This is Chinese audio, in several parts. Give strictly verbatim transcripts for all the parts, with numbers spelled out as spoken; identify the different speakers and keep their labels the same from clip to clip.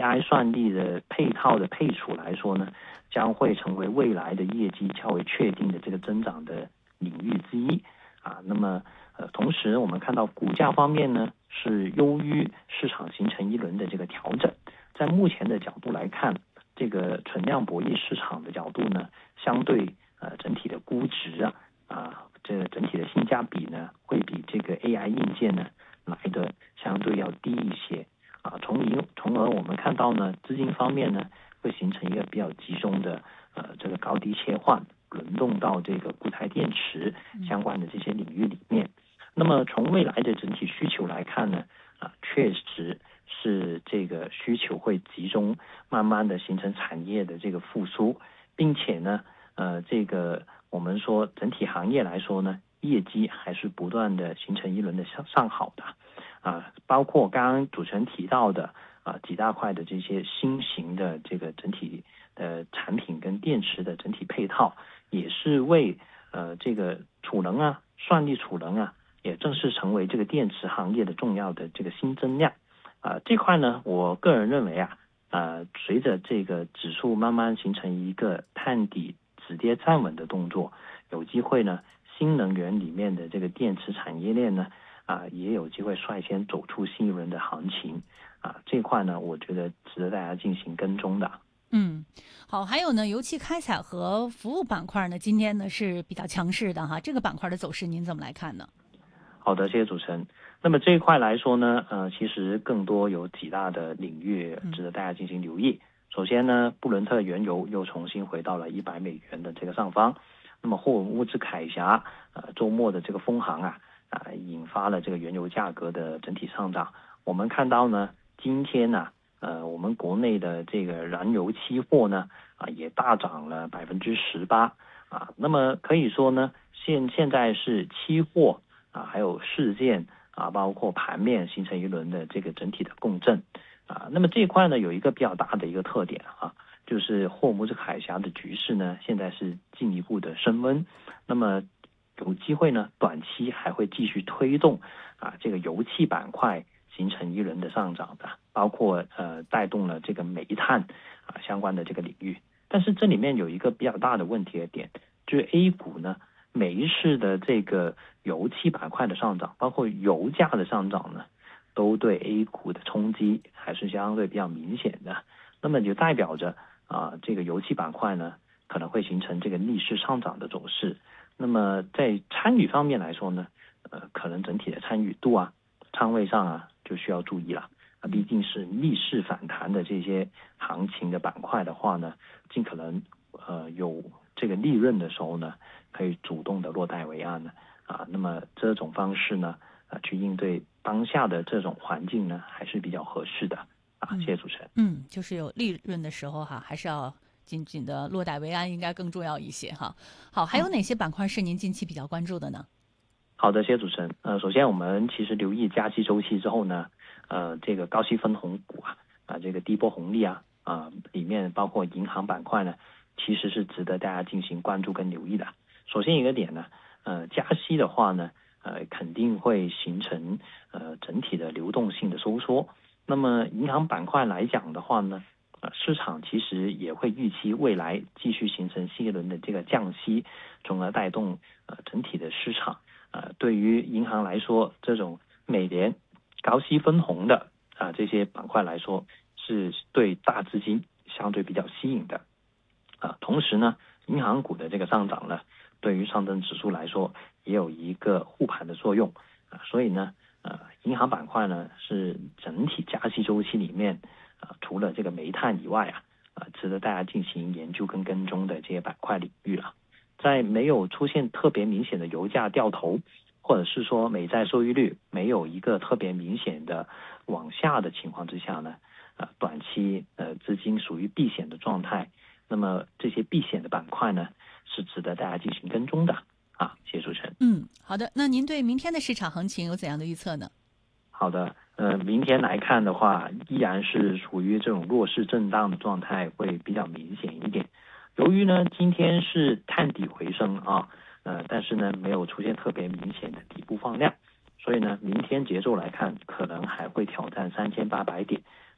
Speaker 1: I 算力的配套的配储来说呢，将会成为未来的业绩较为确定的这个增长的领域之一啊。那么呃，同时我们看到股价方面呢是优于市场形成一轮的这个调整，在目前的角度来看，这个存量博弈市场的角度呢，相对呃整体的估值啊啊这个整体的性价比呢，会比这个 A I 硬件呢来的相对要低一些啊。从一从而我们看到呢，资金方面呢会形成一个比较集中的呃这个高低切换，轮动到这个固态电池相关的这些领域里面。那么从未来的整体需求来看呢，啊，确实是这个需求会集中，慢慢的形成产业的这个复苏，并且呢，呃，这个我们说整体行业来说呢，业绩还是不断的形成一轮的上上好的，啊，包括刚刚主持人提到的啊几大块的这些新型的这个整体的产品跟电池的整体配套，也是为呃这个储能啊、算力储能啊。也正式成为这个电池行业的重要的这个新增量啊，这块呢，我个人认为啊，呃，随着这个指数慢慢形成一个探底止跌站稳的动作，有机会呢，新能源里面的这个电池产业链呢，啊，也有机会率先走出新一轮的行情啊，这块呢，我觉得值得大家进行跟踪的。
Speaker 2: 嗯，好，还有呢，油气开采和服务板块呢，今天呢是比较强势的哈，这个板块的走势您怎么来看呢？
Speaker 1: 好的，谢谢主持人。那么这一块来说呢，呃，其实更多有几大的领域值得大家进行留意。首先呢，布伦特原油又重新回到了一百美元的这个上方。那么霍尔木兹海峡呃周末的这个封航啊啊、呃，引发了这个原油价格的整体上涨。我们看到呢，今天呢、啊，呃，我们国内的这个燃油期货呢啊、呃、也大涨了百分之十八啊。那么可以说呢，现现在是期货。啊，还有事件啊，包括盘面形成一轮的这个整体的共振啊。那么这一块呢，有一个比较大的一个特点啊，就是霍尔木兹海峡的局势呢，现在是进一步的升温。那么有机会呢，短期还会继续推动啊这个油气板块形成一轮的上涨的，包括呃带动了这个煤炭啊相关的这个领域。但是这里面有一个比较大的问题的点，就是 A 股呢。每一次的这个油气板块的上涨，包括油价的上涨呢，都对 A 股的冲击还是相对比较明显的。那么就代表着啊，这个油气板块呢可能会形成这个逆势上涨的走势。那么在参与方面来说呢，呃，可能整体的参与度啊、仓位上啊就需要注意了。啊，毕竟是逆势反弹的这些行情的板块的话呢，尽可能呃有这个利润的时候呢。可以主动的落袋为安呢啊，那么这种方式呢，啊，去应对当下的这种环境呢，还是比较合适的啊。谢谢主持人。
Speaker 2: 嗯，就是有利润的时候哈，还是要紧紧的落袋为安，应该更重要一些哈。好，还有哪些板块是您近期比较关注的呢？
Speaker 1: 好的，谢谢主持人。呃，首先我们其实留意加息周期之后呢，呃，这个高息分红股啊，啊，这个低波红利啊，啊，里面包括银行板块呢，其实是值得大家进行关注跟留意的。首先一个点呢，呃，加息的话呢，呃，肯定会形成呃整体的流动性的收缩。那么银行板块来讲的话呢，呃，市场其实也会预期未来继续形成新一轮的这个降息，从而带动呃整体的市场。呃，对于银行来说，这种每年高息分红的啊、呃、这些板块来说，是对大资金相对比较吸引的啊、呃。同时呢，银行股的这个上涨呢。对于上证指数来说，也有一个护盘的作用啊，所以呢，呃，银行板块呢是整体加息周期里面啊，除了这个煤炭以外啊，啊，值得大家进行研究跟跟踪的这些板块领域了。在没有出现特别明显的油价掉头，或者是说美债收益率没有一个特别明显的往下的情况之下呢，啊，短期呃资金属于避险的状态，那么这些避险的板块呢？是值得大家进行跟踪的啊，谢谢主持人。
Speaker 2: 嗯，好的。那您对明天的市场行情有怎样的预测呢？
Speaker 1: 好的，呃，明天来看的话，依然是属于这种弱势震荡的状态，会比较明显一点。由于呢，今天是探底回升啊，呃，但是呢，没有出现特别明显的底部放量，所以呢，明天节奏来看，可能还会挑战三千八百点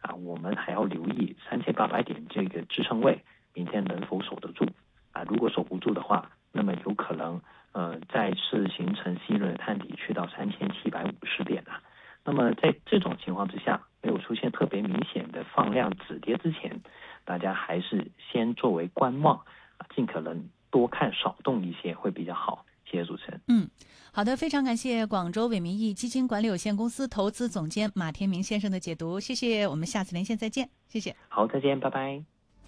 Speaker 1: 啊，我们还要留意三千八百点这个支撑位，明天能否守得住啊？如果守不住的话，那么有可能呃再次形成新一轮的探底，去到三千七百五十点啊。那么在这种情况之下，没有出现特别明显的放量止跌之前，大家还是先作为观望啊，尽可能多看少动一些会比较好。谢谢主持人。
Speaker 2: 嗯，好的，非常感谢广州伟民益基金管理有限公司投资总监马天明先生的解读，谢谢，我们下次连线再见，谢谢。
Speaker 1: 好，再見，拜拜。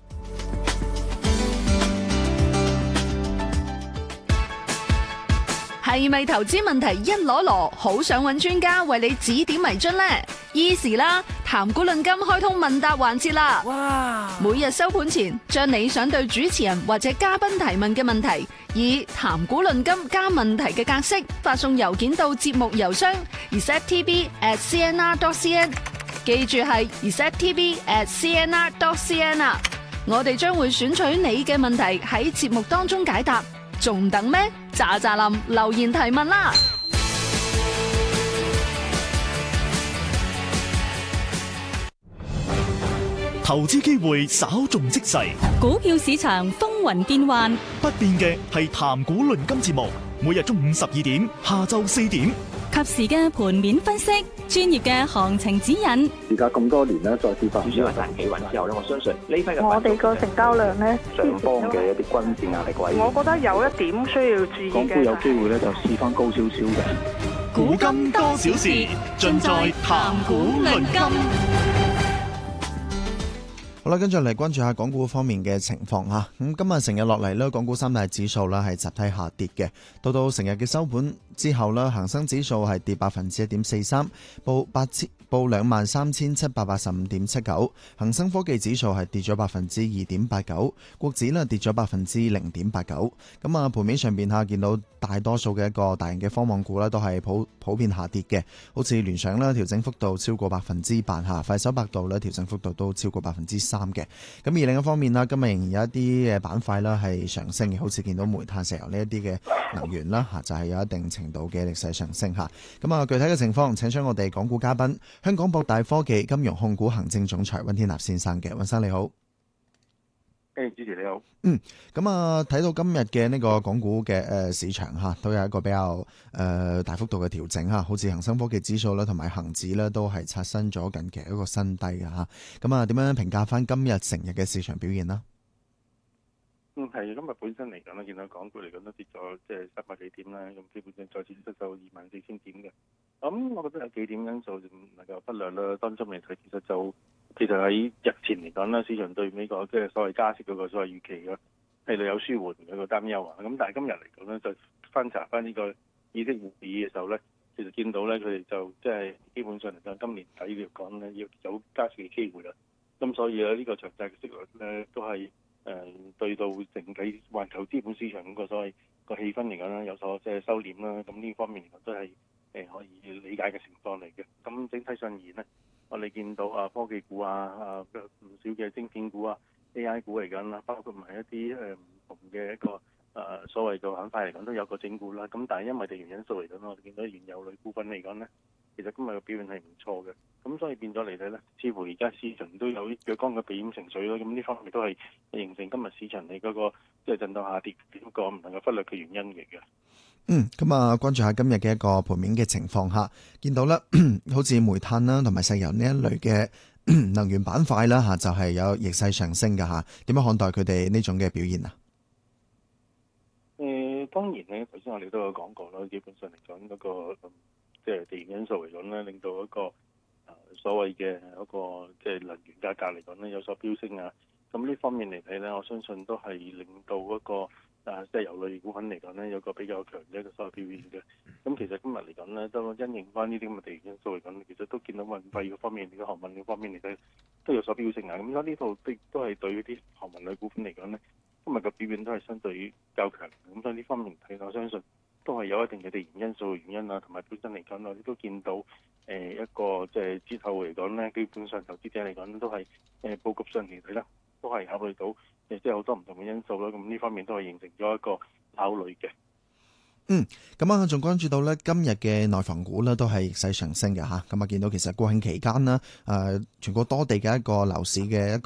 Speaker 3: 係咪投資問題一籮籮，好想揾專家為你指點迷津呢？ Easy 啦，談股論金開通問答環節啦！哇！每日收盤前，將你想對主持人或者嘉賓提問嘅問題，以談股論金加問題嘅格式發送郵件到節目郵箱 e s e t t v at c n r dot c n， 記住係 e s e t t v at c n r dot c n 啊！我哋將會選取你嘅問題喺節目當中解答，仲等咩？喳喳林留言提問啦！
Speaker 4: 投資機會稍縱即逝，
Speaker 5: 股票市場風雲變幻，
Speaker 4: 不變嘅係談股論金節目，每日中午十二點，下晝四點，
Speaker 5: 及時嘅盤面分析，專業嘅行情指引。
Speaker 6: 而家咁多年咧，再跌翻，
Speaker 7: 主要係大企穩之後咧，我相信呢批嘅
Speaker 8: 我哋個成交量咧，
Speaker 6: 上方嘅一啲均線壓力位，
Speaker 8: 我覺得有一點需要注意嘅。
Speaker 6: 港股有機會咧就試翻高少少嘅。
Speaker 4: 股金多少事，盡在談股論金。
Speaker 9: 好啦，跟住嚟關注下港股方面嘅情況吓。咁今日成日落嚟呢，港股三大指數呢係集體下跌嘅。到到成日嘅收盤之後呢，恒生指數係跌百分之一點四三，報八千報兩萬三千七百八十五點七九。恒生科技指數係跌咗百分之二點八九，國指呢跌咗百分之零點八九。咁啊，盤面上邊下見到大多數嘅一個大型嘅科網股呢都係普普遍下跌嘅，好似聯想呢調整幅度超過百分之八吓，快手百度呢調整幅度都超過百分之三。嘅咁而另一方面啦，今日仍然有一啲嘅板塊啦係上升嘅，好似見到煤炭、石油呢一啲嘅能源啦嚇，就係有一定程度嘅歷史上升嚇。咁啊，具體嘅情況請出我哋港股嘉賓，香港博大科技金融控股行政總裁溫天納先生嘅。溫生你好。
Speaker 6: 誒，主持你好。
Speaker 9: 嗯，咁啊，睇到今日嘅呢個港股嘅誒市場嚇，都有一個比較誒大幅度嘅調整嚇，好似恒生科技指數啦，同埋恒指咧都係刷新咗近期一個新低嘅嚇。咁啊，點樣評價翻今日成日嘅市場表現啦？
Speaker 6: 嗯，係今日本身嚟講咧，見到港股嚟講都跌咗即係三百幾點啦，咁基本上再次失守二萬四千點嘅。咁我覺得有幾點因素唔能夠忽略啦。當中嚟睇，其實就其實喺日前嚟講咧，市場對美國即係所謂加息嗰個所謂預期嘅係度有舒緩嘅個擔憂啊。咁但係今日嚟講咧，就翻查翻呢個議息會議嘅時候咧，其實見到咧佢哋就即係基本上嚟講，今年底嚟講咧要有加息嘅機會啦。咁所以咧呢個長債嘅息率咧都係誒、呃、對到整體環球資本市場嗰個所謂個氣氛嚟講咧有所即係收斂啦。咁呢方面嚟講都係誒可以理解嘅情況嚟嘅。咁整體上而言咧，我哋見到啊科技股啊啊唔少嘅晶片股啊 A I 股嚟緊啦，包括埋一啲誒唔同嘅一個誒、呃、所謂嘅板塊嚟講都有個整固啦。咁但係因為地緣因素嚟講，我哋見到原油類股份嚟講咧，其實今日嘅表現係唔錯嘅。咁所以變咗嚟睇咧，似乎而家市場都有若干嘅避險情緒咯。咁呢方面都係形成今日市場你嗰個即係震盪下跌一個唔能夠忽略嘅原因嚟嘅。
Speaker 9: 嗯，咁啊，關注下今日嘅一個盤面嘅情況下，見到咧，好似煤炭啦，同埋石油呢一類嘅能源板塊啦，吓就係有逆勢上升嘅吓。點樣看待佢哋呢種嘅表現啊？
Speaker 6: 誒、呃，當然咧，頭先我哋都有講過啦，基本上嚟講嗰個即係地緣因素嚟講咧，令到一個誒、呃、所謂嘅一個即係能源價格嚟講咧有所飆升啊。咁呢方面嚟睇咧，我相信都係令到嗰個。啊，即係油類股份嚟講咧，有個比較強嘅一個所謂表現嘅。咁其實今日嚟講咧，都因應翻呢啲咁嘅地緣因素嚟講，其實都見到運費嗰方面、個航運嗰方面嚟睇都有所飆升啊。咁所以呢度都都係對於啲航運類股份嚟講咧，今日個表現都係相對於較強。咁所以呢方面睇，我相信都係有一定嘅地緣因素嘅原因啊，同埋本身嚟講，我哋都見到誒、呃、一個即係之後嚟講咧，基本上投資者嚟講都係誒佈局上嚟睇啦。都係考慮到，誒即係好多唔同嘅因素啦。咁呢方面都係形成咗一個考慮嘅。
Speaker 9: 嗯，咁啊，仲關注到咧今日嘅內房股咧都係逆勢上升嘅吓，咁啊見到其實國慶期間呢，誒、呃、全國多地嘅一個樓市嘅一個